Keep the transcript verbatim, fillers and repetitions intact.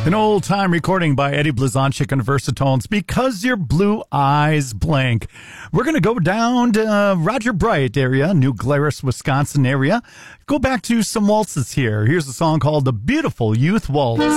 An old-time recording by Eddie Blazonczyk and Versatones, Because Your Blue Eyes Blank. We're going to go down to uh, Roger Bright area, New Glarus, Wisconsin area. Go back to some waltzes here. Here's a song called The Beautiful Youth Waltz.